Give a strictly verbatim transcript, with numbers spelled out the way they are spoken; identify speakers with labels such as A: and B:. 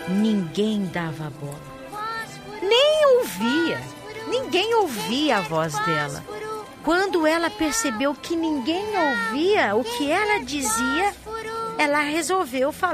A: ninguém dava bola. Nem ouvia. Ninguém ouvia a voz dela. Quando ela percebeu que ninguém ouvia o que ela dizia, ela resolveu falar.